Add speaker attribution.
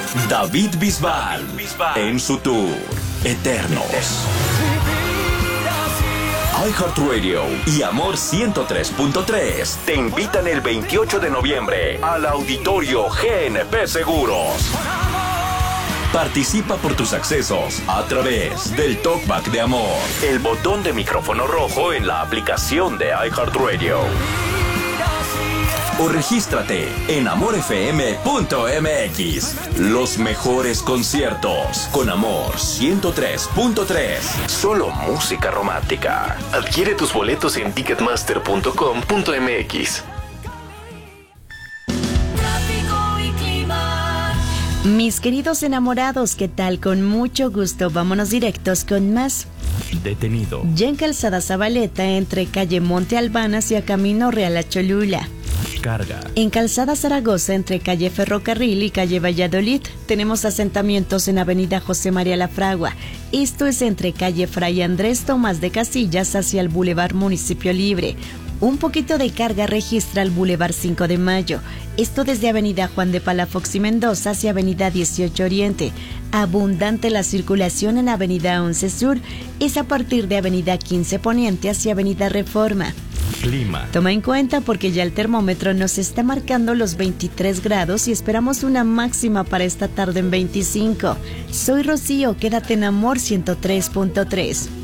Speaker 1: David Bisbal en su tour Eternos. iHeartRadio y Amor 103.3 te invitan el 28 de noviembre al Auditorio GNP Seguros. Participa por tus accesos a través del Talkback de Amor, el botón de micrófono rojo en la aplicación de iHeartRadio. O regístrate en amorfm.mx. Los mejores conciertos con Amor 103.3. Solo música romántica.
Speaker 2: Adquiere tus boletos en ticketmaster.com.mx.
Speaker 3: Mis queridos enamorados, ¿qué tal? Con mucho gusto, vámonos directos con más.
Speaker 1: Detenido.
Speaker 3: Ya en Calzada Zabaleta, entre calle Monte Albán hacia Camino Real a Cholula.
Speaker 1: Carga.
Speaker 3: En Calzada Zaragoza, entre calle Ferrocarril y calle Valladolid, tenemos asentamientos en avenida José María Lafragua. Esto es entre calle Fray Andrés Tomás de Casillas hacia el Boulevard Municipio Libre. Un poquito de carga registra el Boulevard 5 de Mayo. Esto desde avenida Juan de Palafox y Mendoza hacia avenida 18 Oriente. Abundante la circulación en avenida 11 Sur. Es a partir de avenida 15 Poniente hacia avenida Reforma.
Speaker 1: Clima.
Speaker 3: Toma en cuenta porque ya el termómetro nos está marcando los 23 grados y esperamos una máxima para esta tarde en 25. Soy Rocío, quédate en Amor 103.3.